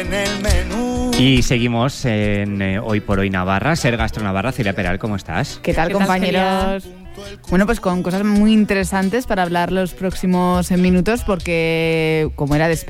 en el menú. Y seguimos en Hoy por Hoy Navarra. Ser Gastro Navarra. Celia Peral, ¿cómo estás? ¿Qué tal, compañeros? Bueno, pues con cosas muy interesantes para hablar los próximos minutos, porque como era de esperar,